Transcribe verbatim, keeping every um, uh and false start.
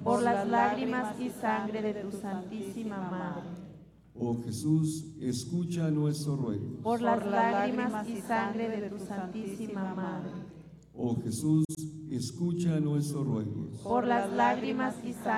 por las lágrimas y sangre de tu Santísima Madre. Oh Jesús, escucha nuestro ruego. Por las lágrimas y sangre de tu Santísima Madre. Oh Jesús, escucha nuestro ruego. Por las lágrimas y sangre